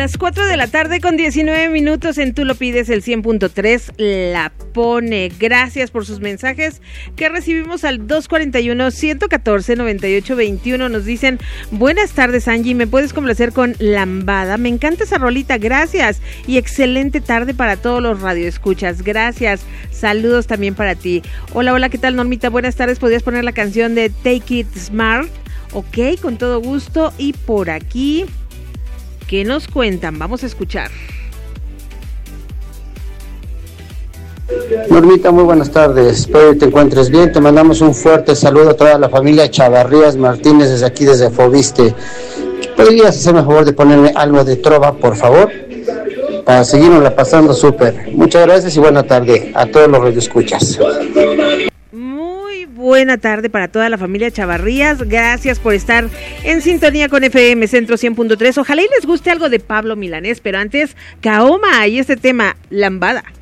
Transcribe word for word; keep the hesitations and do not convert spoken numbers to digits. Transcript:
Las cuatro de la tarde con diecinueve minutos en Tú lo pides, el cien punto tres la pone. Gracias por sus mensajes que recibimos al dos cuarenta y uno, ciento catorce, noventa y ocho veintiuno. Nos dicen, buenas tardes Angie, ¿me puedes complacer con Lambada? Me encanta esa rolita, gracias. Y excelente tarde para todos los radioescuchas, gracias. Saludos también para ti. Hola, hola, ¿qué tal Normita? Buenas tardes, ¿podrías poner la canción de Take It Smart? Ok, con todo gusto. Y por aquí, ¿qué nos cuentan? Vamos a escuchar. Normita, muy buenas tardes, espero que te encuentres bien. Te mandamos un fuerte saludo a toda la familia Chavarrías Martínez desde aquí, desde Fobiste. ¿Podrías hacerme el favor de ponerme algo de trova, por favor? Para seguirnos la pasando súper. Muchas gracias y buena tarde a todos los radioescuchas. Muy buena tarde para toda la familia Chavarrías. Gracias por estar en sintonía con F M Centro cien punto tres. Ojalá y les guste algo de Pablo Milanés, pero antes, Kaoma y este tema, Lambada.